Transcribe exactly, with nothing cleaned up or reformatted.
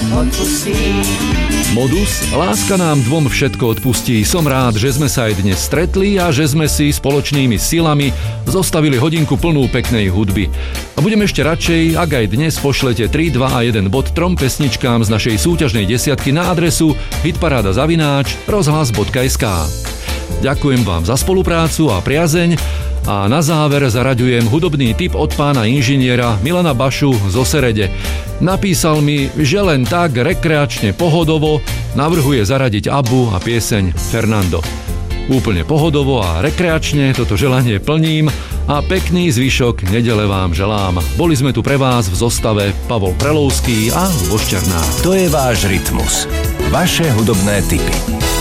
odpustí. Modus, láska nám dvom všetko odpustí. Som rád, že sme sa aj dnes stretli a že sme si spoločnými silami zostavili hodinku plnú peknej hudby. A budem ešte radšej, ak aj dnes pošlete tri, dva a jeden bod trom pesničkám z našej súťažnej desiatky na adresu hitparáda zavináč rozhlas bodka es ká. Ďakujem vám za spoluprácu a priazeň a na záver zaraďujem hudobný tip od pána inžiniera Milana Bašu zo Serede. Napísal mi, že len tak rekreačne pohodovo navrhuje zaradiť Abbu a pieseň Fernando. Úplne pohodovo a rekreačne toto želanie plním a pekný zvyšok nedele vám želám. Boli sme tu pre vás v zostave Pavol Prelovský a Luboš Černák. To je váš rytmus. Vaše hudobné tipy.